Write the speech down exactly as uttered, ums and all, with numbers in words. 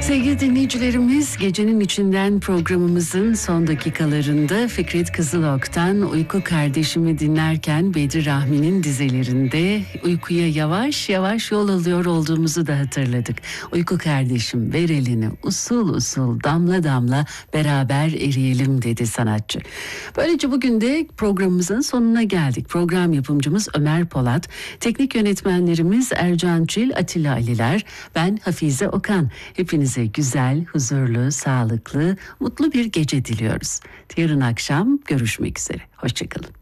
Sevgili dinleyicilerimiz, Gecenin İçinden programımızın son dakikalarında Fikret Kızılok'tan Uyku Kardeşimi dinlerken Bedri Rahmi'nin dizelerinde uykuya yavaş yavaş yol alıyor olduğumuzu da hatırladık. Uyku kardeşim, ver elini, usul usul, damla damla beraber eriyelim dedi sanatçı. Böylece bugün de programımızın sonuna geldik. Program yapımcımız Ömer Polat, teknik yönetmenlerimiz Ercan Çil, Atilla Aliler, ben Hafize Okan. Hepinize güzel, huzurlu, sağlıklı, mutlu bir gece diliyoruz. Yarın akşam görüşmek üzere. Hoşçakalın.